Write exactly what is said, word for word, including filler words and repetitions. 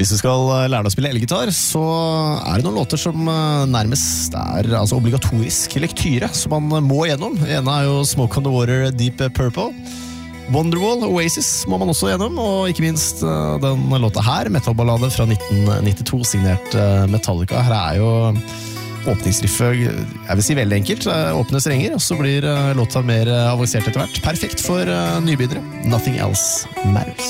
Hvis du skal lære deg å spille elgitar, så er det noen låter som nærmest er altså, obligatorisk lektyre, som man må gjennom. En ene er jo Smoke on the Water, Deep Purple. Wonderwall, Oasis må man også gjennom, og ikke minst den låta her, metalballade fra nitten nittito, signert Metallica. Her er jo åpningsriffet, jeg vil si veldig enkelt, åpne strenger, og så blir låta mer avansert etter hvert. Perfekt for nybegynnere. Nothing Else Matters.